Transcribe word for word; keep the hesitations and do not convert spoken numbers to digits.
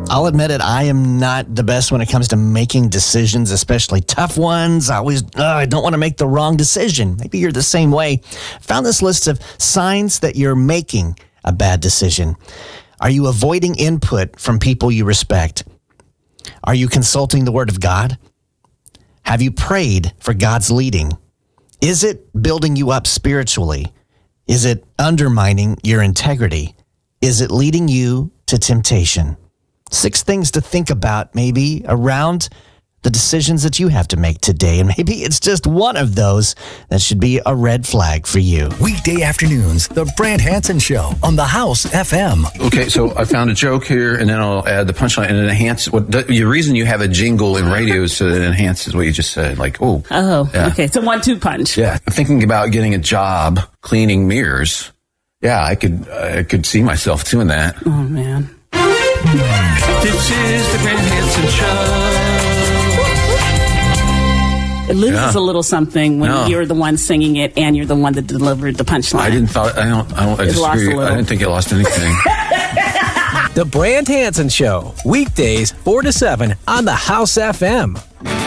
I'll admit it, I am not the best when it comes to making decisions, especially tough ones. I always, uh, I don't want to make the wrong decision. Maybe you're the same way. Found this list of signs that you're making a bad decision. Are you avoiding input from people you respect? Are you consulting the Word of God? Have you prayed for God's leading? Is it building you up spiritually? Is it undermining your integrity? Is it leading you to temptation? Six things to think about maybe around the decisions that you have to make today. And maybe it's just one of those that should be a red flag for you. Weekday afternoons, The Brant Hansen Show on the House F M. Okay, so I found a joke here, and then I'll add the punchline and enhance. What the, the reason you have a jingle in radio is so that it enhances what you just said. Like, oh. Oh, yeah. Okay. So one two punch. Yeah. I'm thinking about getting a job cleaning mirrors. Yeah, I could, I could see myself doing that. Oh, man. This is the Brant Hansen Show. It loses Yeah. a little something when No. you're the one singing it and you're the one that delivered the punchline. I didn't thought. I don't. I don't. I It lost a disagree. little. I didn't think it lost anything. The Brant Hansen Show, weekdays four to seven on the House F M.